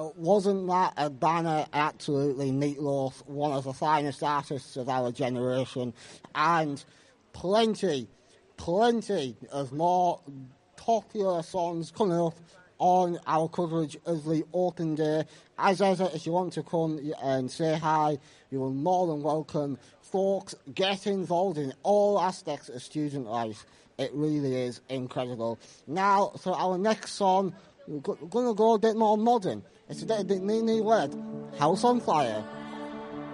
wasn't that a banner? Absolutely. Meatloaf, one of the finest artists of our generation, and plenty of more popular songs coming up on our coverage of the open day. As ever, if you want to come and say hi, you are more than welcome. Folks, get involved in all aspects of student life. It really is incredible. Now, for our next song, we're going to go a bit more modern. It's a bit Nene led. House on Fire.